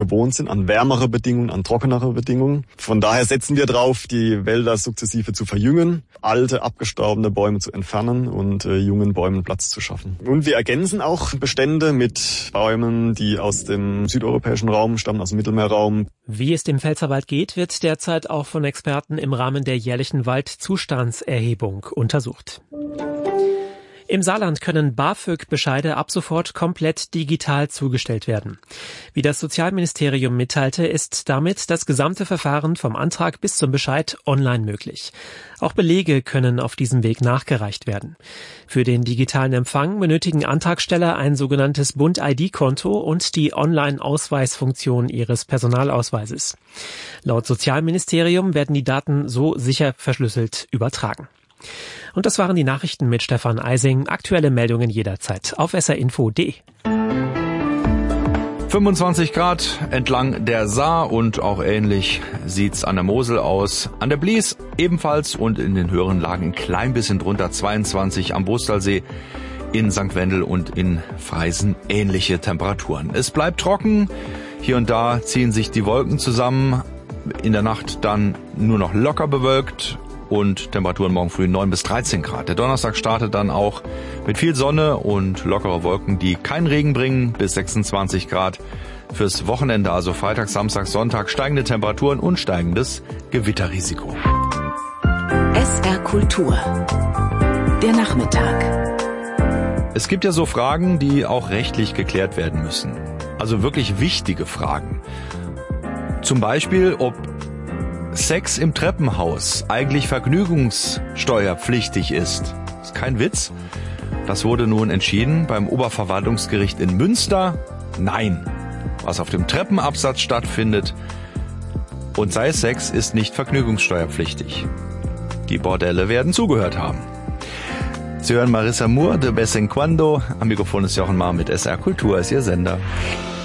gewohnt sind, an wärmere Bedingungen, an trockenere Bedingungen. Von daher setzen wir drauf, die Wälder sukzessive zu verjüngen, alte, abgestorbene Bäume zu entfernen und jungen Bäumen Platz zu schaffen. Und wir ergänzen auch Bestände mit Bäumen, die aus dem südeuropäischen Raum stammen, aus dem Mittelmeerraum. Wie es dem Pfälzerwald geht, wird derzeit auch von Experten im Rahmen der jährlichen Waldzustandserhebung untersucht. Im Saarland können BAföG-Bescheide ab sofort komplett digital zugestellt werden. Wie das Sozialministerium mitteilte, ist damit das gesamte Verfahren vom Antrag bis zum Bescheid online möglich. Auch Belege können auf diesem Weg nachgereicht werden. Für den digitalen Empfang benötigen Antragsteller ein sogenanntes Bund-ID-Konto und die Online-Ausweisfunktion ihres Personalausweises. Laut Sozialministerium werden die Daten so sicher verschlüsselt übertragen. Und das waren die Nachrichten mit Stefan Eising. Aktuelle Meldungen jederzeit auf srinfo.de. 25 Grad entlang der Saar und auch ähnlich sieht's an der Mosel aus. An der Blies ebenfalls und in den höheren Lagen ein klein bisschen drunter 22 am Brustalsee. In St. Wendel und in Freisen ähnliche Temperaturen. Es bleibt trocken. Hier und da ziehen sich die Wolken zusammen. In der Nacht dann nur noch locker bewölkt. Und Temperaturen morgen früh 9 bis 13 Grad. Der Donnerstag startet dann auch mit viel Sonne und lockere Wolken, die keinen Regen bringen, bis 26 Grad. Fürs Wochenende, also Freitag, Samstag, Sonntag, steigende Temperaturen und steigendes Gewitterrisiko. SR Kultur. Der Nachmittag. Es gibt ja so Fragen, die auch rechtlich geklärt werden müssen. Also wirklich wichtige Fragen. Zum Beispiel, ob Sex im Treppenhaus eigentlich vergnügungssteuerpflichtig ist. Das ist kein Witz. Das wurde nun entschieden beim Oberverwaltungsgericht in Münster. Nein, was auf dem Treppenabsatz stattfindet und sei es Sex, ist nicht vergnügungssteuerpflichtig. Die Bordelle werden zugehört haben. Sie hören Marissa Moore, de Vez en Cuando. Am Mikrofon ist Jochen Mahr mit SR Kultur, ist Ihr Sender.